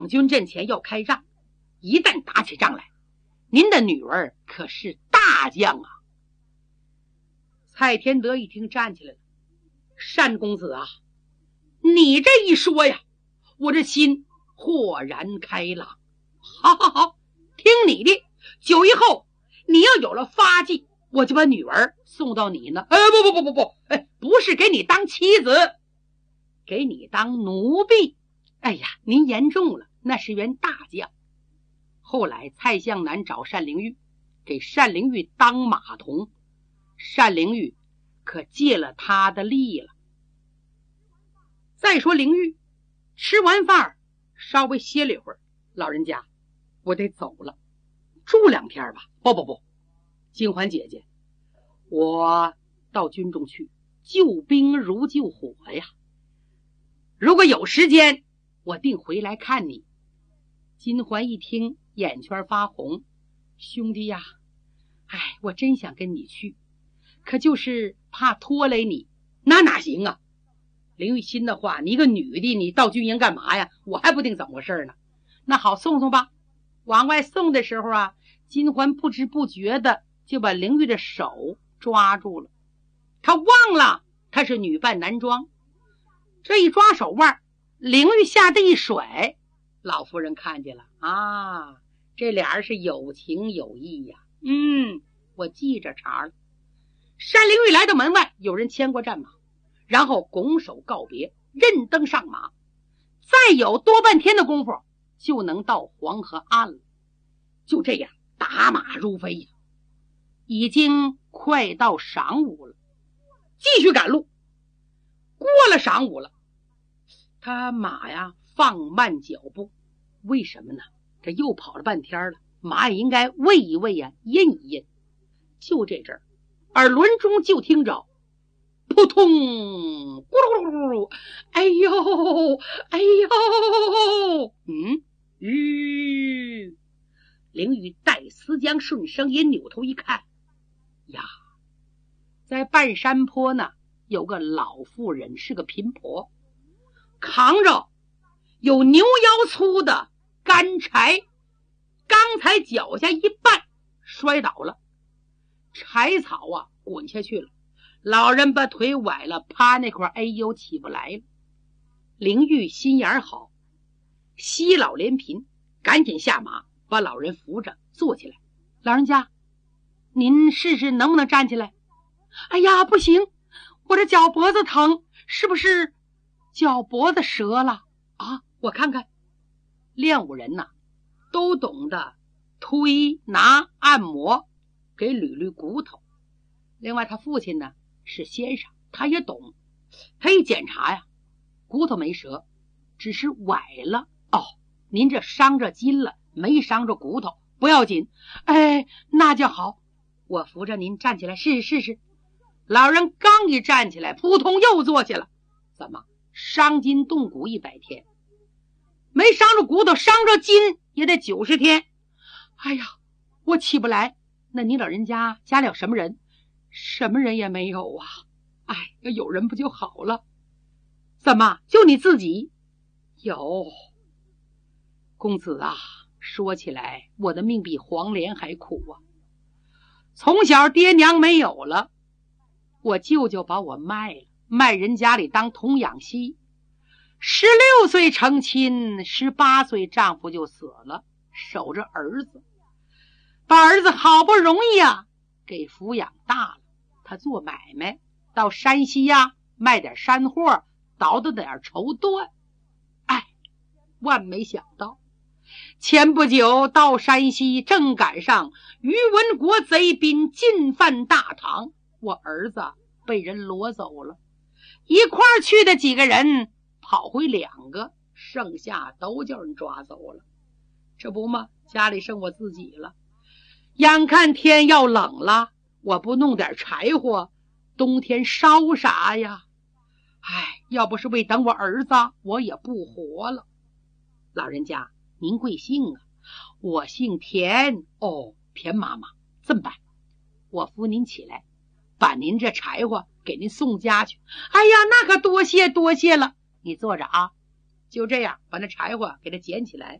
军阵前要开仗，一旦打起仗来，您的女儿可是大将啊。蔡天德一听站起来了，单公子啊，你这一说呀，我这心豁然开朗。好好好，听你的，9月后你要有了发迹，我就把女儿送到你呢。不是给你当妻子，给你当奴婢。哎呀，您言重了，那是员大将。后来蔡向南找单灵玉，给单灵玉当马童，单灵玉可借了他的力了。再说灵玉吃完饭稍微歇了一会儿，老人家，我得走了，住2天吧。不，金环姐姐，我到军中去，救兵如救火呀。如果有时间，我定回来看你。金环一听，眼圈发红，兄弟呀，我真想跟你去，可就是怕拖累你。那哪行啊？林玉心的话，你一个女的，你到军营干嘛呀？我还不定怎么回事呢。那好，送送吧。往外送的时候啊，金环不知不觉的就把灵玉的手抓住了。他忘了他是女扮男装，这一抓手腕，灵玉吓得一甩。老夫人看见了啊，这俩人是有情有义呀。我记着茬了。单灵玉来到门外，有人牵过战马，然后拱手告别，认登上马。再有多半天的功夫，就能到黄河岸了。就这样打马如飞呀，已经快到晌午了，继续赶路。过了晌午了，他马呀放慢脚步，为什么呢？这又跑了半天了，马也应该喂一喂呀，咽一咽。就这阵儿，耳轮中就听着扑通咕噜咕噜咕噜，哎呦哎呦，灵玉带思江顺声也扭头一看呀，在半山坡呢有个老妇人，是个贫婆，扛着有牛腰粗的干柴，刚才脚下一绊摔倒了，柴草啊滚下去了，老人把腿崴了，趴那块哎呦起不来了。灵玉心眼好，惜老怜贫，赶紧下马把老人扶着坐起来。老人家，您试试能不能站起来？哎呀，不行，我这脚脖子疼，是不是脚脖子折了啊？我看看。练武人呐，都懂得推拿按摩，给捋捋骨头。另外他父亲呢是先生，他也懂。他一检查呀，骨头没折，只是崴了。您这伤着筋了，没伤着骨头，不要紧。那就好，我扶着您站起来试试。老人刚一站起来，扑通又坐下了。怎么伤筋动骨100天，没伤着骨头，伤着筋也得90天。哎呀，我起不来。那你老人家家里有什么人？什么人也没有啊。要有人不就好了？怎么就你自己？有。公子啊，说起来我的命比黄连还苦啊。从小爹娘没有了，我舅舅把我卖了，卖人家里当童养媳。16岁成亲，18岁丈夫就死了，守着儿子，把儿子好不容易啊给抚养大了。他做买卖，到山西呀卖点山货，倒腾点绸缎。万没想到前不久到山西，正赶上于文国贼兵进犯大唐，我儿子被人掳走了，一块儿去的几个人跑回2个，剩下都叫人抓走了。这不嘛，家里剩我自己了。眼看天要冷了，我不弄点柴火，冬天烧啥呀？要不是为等我儿子，我也不活了。老人家，您贵姓啊？我姓田。田妈妈，这么办，我扶您起来，把您这柴火给您送家去。那可多谢了。你坐着啊。 就这样把那柴火给它捡起来，